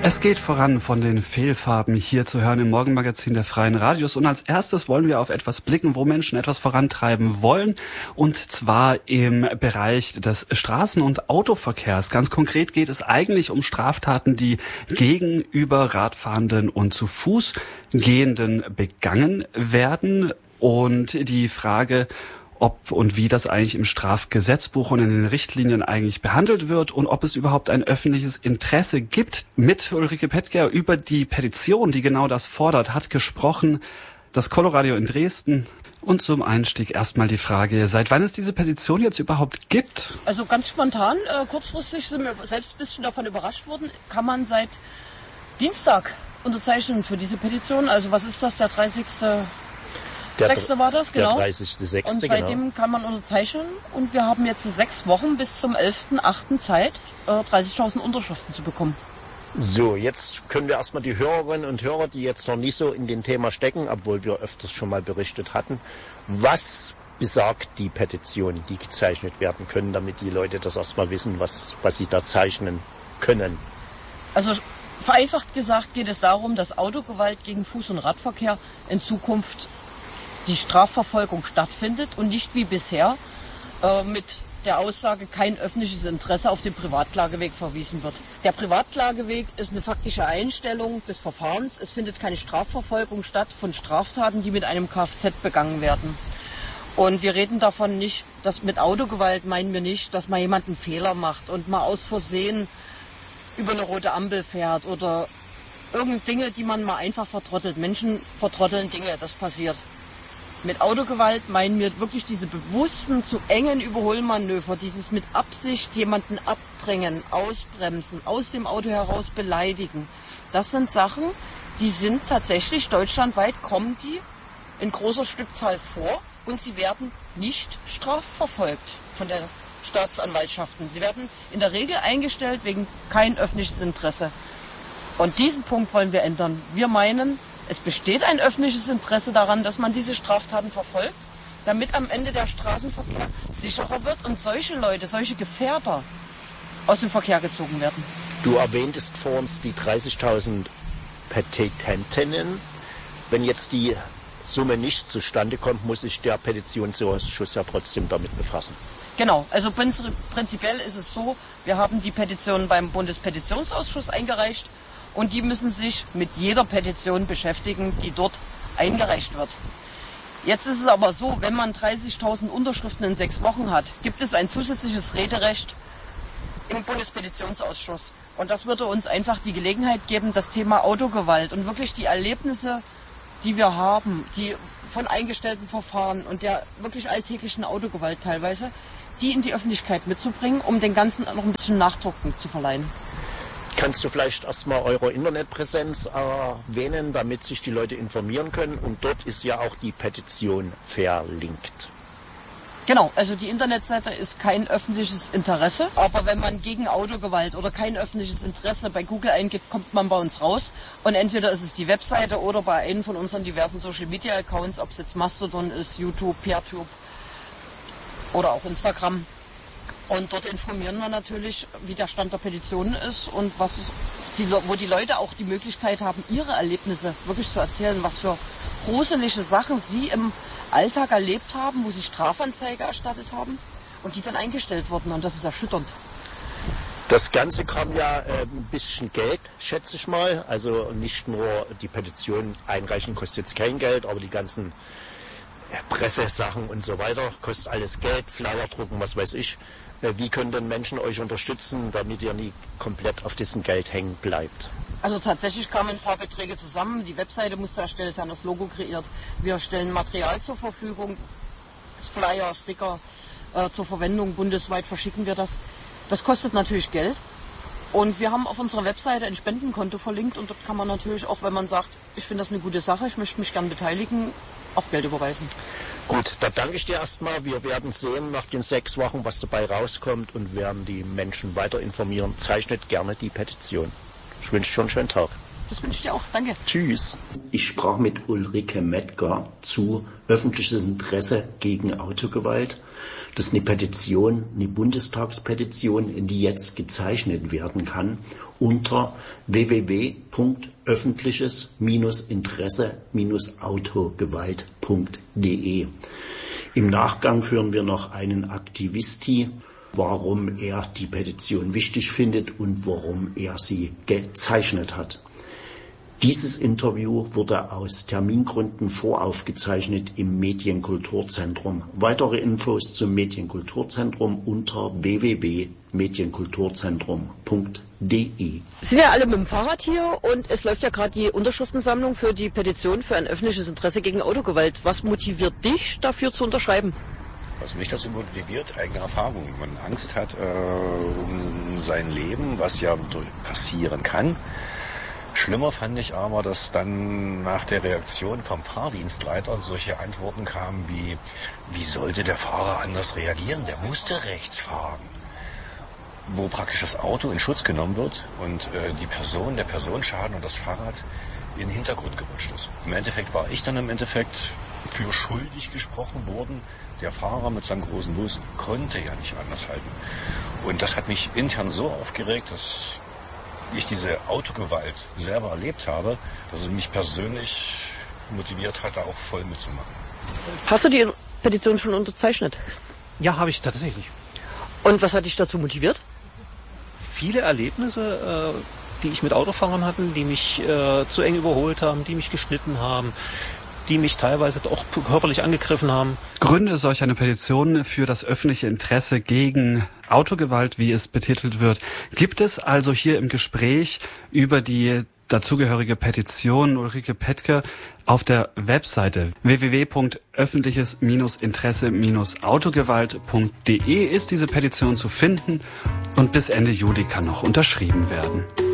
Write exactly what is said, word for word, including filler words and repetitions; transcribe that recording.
Es geht voran von den Fehlfarben hier zu hören im Morgenmagazin der Freien Radios. Und als erstes wollen wir auf etwas blicken, wo Menschen etwas vorantreiben wollen. Und zwar im Bereich des Straßen- und Autoverkehrs. Ganz konkret geht es eigentlich um Straftaten, die gegenüber Radfahrenden und zu Fuß Gehenden begangen werden. Und die Frage, ob und wie das eigentlich im Strafgesetzbuch und in den Richtlinien eigentlich behandelt wird und ob es überhaupt ein öffentliches Interesse gibt. Mit Ulrike Pettger über die Petition, die genau das fordert, hat gesprochen das Coloradio in Dresden. Und zum Einstieg erstmal die Frage, seit wann es diese Petition jetzt überhaupt gibt? Also ganz spontan, äh, kurzfristig sind wir selbst ein bisschen davon überrascht worden, kann man seit Dienstag unterzeichnen für diese Petition. Also was ist das, der dreißigste Der sechste war das, genau. Der dreißigste sechste Und seitdem genau. kann man unterzeichnen und wir haben jetzt sechs Wochen bis zum elften achten Zeit, äh, dreißigtausend Unterschriften zu bekommen. So, jetzt können wir erstmal die Hörerinnen und Hörer, die jetzt noch nicht so in dem Thema stecken, obwohl wir öfters schon mal berichtet hatten, was besagt die Petition, die gezeichnet werden können, damit die Leute das erstmal wissen, was, was sie da zeichnen können. Also vereinfacht gesagt geht es darum, dass Autogewalt gegen Fuß- und Radverkehr in Zukunft die Strafverfolgung stattfindet und nicht wie bisher äh, mit der Aussage kein öffentliches Interesse auf den Privatklageweg verwiesen wird. Der Privatklageweg ist eine faktische Einstellung des Verfahrens. Es findet keine Strafverfolgung statt von Straftaten, die mit einem Kfz begangen werden. Und wir reden davon nicht, dass mit Autogewalt meinen wir nicht, dass mal jemand einen Fehler macht und mal aus Versehen über eine rote Ampel fährt oder irgendeine Dinge, die man mal einfach vertrottelt. Menschen vertrotteln Dinge, das passiert. Mit Autogewalt meinen wir wirklich diese bewussten, zu engen Überholmanöver, dieses mit Absicht jemanden abdrängen, ausbremsen, aus dem Auto heraus beleidigen. Das sind Sachen, die sind tatsächlich deutschlandweit, kommen die in großer Stückzahl vor und sie werden nicht strafverfolgt von der Staatsanwaltschaften. Sie werden in der Regel eingestellt wegen kein öffentliches Interesse. Und diesen Punkt wollen wir ändern. Wir meinen, es besteht ein öffentliches Interesse daran, dass man diese Straftaten verfolgt, damit am Ende der Straßenverkehr sicherer wird und solche Leute, solche Gefährder aus dem Verkehr gezogen werden. Du erwähntest vor uns die dreißigtausend Petententinnen. Wenn jetzt die Summe nicht zustande kommt, muss sich der Petitionsausschuss ja trotzdem damit befassen. Genau, also prinzipiell ist es so, wir haben die Petition beim Bundespetitionsausschuss eingereicht. Und die müssen sich mit jeder Petition beschäftigen, die dort eingereicht wird. Jetzt ist es aber so, wenn man dreißigtausend Unterschriften in sechs Wochen hat, gibt es ein zusätzliches Rederecht im Bundespetitionsausschuss. Und das würde uns einfach die Gelegenheit geben, das Thema Autogewalt und wirklich die Erlebnisse, die wir haben, die von eingestellten Verfahren und der wirklich alltäglichen Autogewalt teilweise, die in die Öffentlichkeit mitzubringen, um den Ganzen noch ein bisschen Nachdruck zu verleihen. Kannst du vielleicht erstmal eure Internetpräsenz erwähnen, damit sich die Leute informieren können? Und dort ist ja auch die Petition verlinkt. Genau, also die Internetseite ist kein öffentliches Interesse. Aber wenn man gegen Autogewalt oder kein öffentliches Interesse bei Google eingibt, kommt man bei uns raus. Und entweder ist es die Webseite oder bei einem von unseren diversen Social-Media-Accounts, ob es jetzt Mastodon ist, YouTube, PeerTube oder auch Instagram. Und dort informieren wir natürlich, wie der Stand der Petition ist und was die, wo die Leute auch die Möglichkeit haben, ihre Erlebnisse wirklich zu erzählen, was für gruselige Sachen sie im Alltag erlebt haben, wo sie Strafanzeige erstattet haben und die dann eingestellt wurden. Und das ist erschütternd. Das Ganze kam ja äh, ein bisschen Geld, schätze ich mal. Also nicht nur die Petition einreichen kostet jetzt kein Geld, aber die ganzen Pressesachen und so weiter kostet alles Geld, Flyer drucken, was weiß ich. Wie können denn Menschen euch unterstützen, damit ihr nie komplett auf diesem Geld hängen bleibt? Also tatsächlich kamen ein paar Beträge zusammen. Die Webseite musste erstellt werden, das Logo kreiert. Wir stellen Material zur Verfügung, Flyer, Sticker äh, zur Verwendung. Bundesweit verschicken wir das. Das kostet natürlich Geld. Und wir haben auf unserer Webseite ein Spendenkonto verlinkt. Und dort kann man natürlich auch, wenn man sagt, ich finde das eine gute Sache, ich möchte mich gern beteiligen, auch Geld überweisen. Gut, da danke ich dir erstmal. Wir werden sehen nach den sechs Wochen, was dabei rauskommt und werden die Menschen weiter informieren. Zeichnet gerne die Petition. Ich wünsche schon einen schönen Tag. Das wünsche ich dir auch. Danke. Tschüss. Ich sprach mit Ulrike Mettger zu öffentliches Interesse gegen Autogewalt. Das ist eine Petition, eine Bundestagspetition, die jetzt gezeichnet werden kann unter w w w punkt öffentliches Interesse Autogewalt punkt d e. Im Nachgang hören wir noch einen Aktivisti, warum er die Petition wichtig findet und warum er sie gezeichnet hat. Dieses Interview wurde aus Termingründen voraufgezeichnet im Medienkulturzentrum. Weitere Infos zum Medienkulturzentrum unter w w w punkt medienkulturzentrum punkt d e. Sie sind ja alle mit dem Fahrrad hier und es läuft ja gerade die Unterschriftensammlung für die Petition für ein öffentliches Interesse gegen Autogewalt. Was motiviert dich dafür zu unterschreiben? Was mich dazu motiviert, eigene Erfahrung. Wenn man Angst hat äh, um sein Leben, was ja passieren kann. Schlimmer fand ich aber, dass dann nach der Reaktion vom Fahrdienstleiter solche Antworten kamen wie, wie sollte der Fahrer anders reagieren? Der musste rechts fahren. Wo praktisch das Auto in Schutz genommen wird und äh, die Person, der Personenschaden und das Fahrrad in den Hintergrund gerutscht ist. Im Endeffekt war ich dann im Endeffekt für schuldig gesprochen worden. Der Fahrer mit seinem großen Bus konnte ja nicht anders halten. Und das hat mich intern so aufgeregt, dass ich diese Autogewalt selber erlebt habe, dass es mich persönlich motiviert hat, da auch voll mitzumachen. Hast du die Petition schon unterzeichnet? Ja, habe ich tatsächlich. Und was hat dich dazu motiviert? Viele Erlebnisse, äh, die ich mit Autofahrern hatte, die mich äh, zu eng überholt haben, die mich geschnitten haben, die mich teilweise auch körperlich angegriffen haben. Gründe solch eine Petition für das öffentliche Interesse gegen Autogewalt, wie es betitelt wird, gibt es also hier im Gespräch über die dazugehörige Petition Ulrike Petke auf der Webseite w w w punkt öffentliches Interesse Autogewalt punkt d e ist diese Petition zu finden und bis Ende Juli kann noch unterschrieben werden.